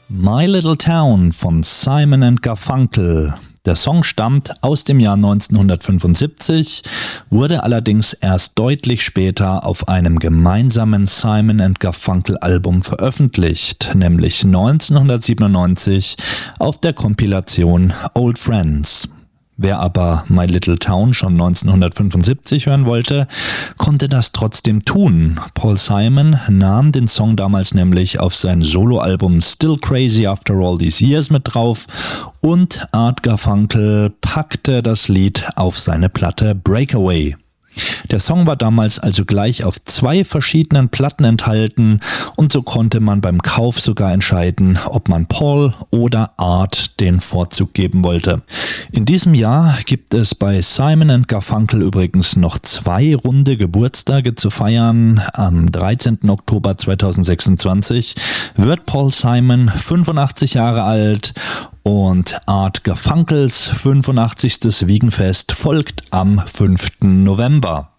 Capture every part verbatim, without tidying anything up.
My Little Town von Simon and Garfunkel. Der Song stammt aus dem Jahr neunzehnhundertfünfundsiebzig, wurde allerdings erst deutlich später auf einem gemeinsamen Simon and Garfunkel Album veröffentlicht, nämlich neunzehnhundertsiebenundneunzig auf der Kompilation Old Friends. Wer aber My Little Town schon neunzehnhundertfünfundsiebzig hören wollte, konnte das trotzdem tun. Paul Simon nahm den Song damals nämlich auf sein Soloalbum Still Crazy After All These Years mit drauf und Art Garfunkel packte das Lied auf seine Platte Breakaway. Der Song war damals also gleich auf zwei verschiedenen Platten enthalten und so konnte man beim Kauf sogar entscheiden, ob man Paul oder Art den Vorzug geben wollte. In diesem Jahr gibt es bei Simon and Garfunkel übrigens noch zwei runde Geburtstage zu feiern. Am dreizehnten Oktober zweitausendsechsundzwanzig wird Paul Simon fünfundachtzig Jahre alt und Art Garfunkels fünfundachtzigstes Wiegenfest folgt am fünften November.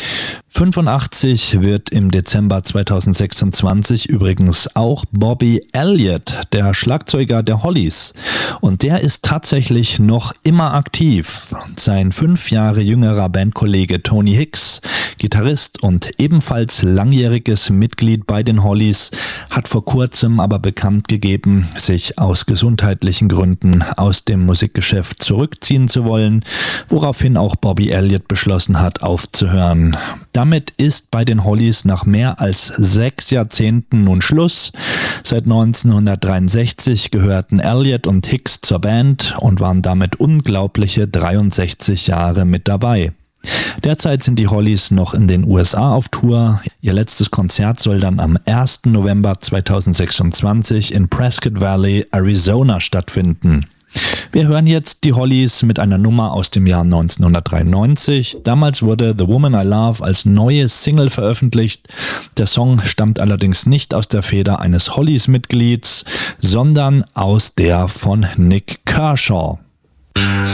fünfundachtzig wird im Dezember zweitausendsechsundzwanzig übrigens auch Bobby Elliott, der Schlagzeuger der Hollies. Und der ist tatsächlich noch immer aktiv. Sein fünf Jahre jüngerer Bandkollege Tony Hicks, Gitarrist und ebenfalls langjähriges Mitglied bei den Hollies, hat vor kurzem aber bekannt gegeben, sich aus gesundheitlichen Gründen aus dem Musikgeschäft zurückziehen zu wollen, woraufhin auch Bobby Elliott beschlossen hat, aufzuhören. Damit ist bei den Hollies nach mehr als sechs Jahrzehnten nun Schluss. Seit neunzehnhundertdreiundsechzig gehörten Elliott und Hicks zur Band und waren damit unglaubliche dreiundsechzig Jahre mit dabei. Derzeit sind die Hollies noch in den U S A auf Tour. Ihr letztes Konzert soll dann am ersten November zweitausendsechsundzwanzig in Prescott Valley, Arizona stattfinden. Wir hören jetzt die Hollies mit einer Nummer aus dem Jahr neunzehnhundertdreiundneunzig. Damals wurde The Woman I Love als neue Single veröffentlicht. Der Song stammt allerdings nicht aus der Feder eines Hollies-Mitglieds, sondern aus der von Nik Kershaw.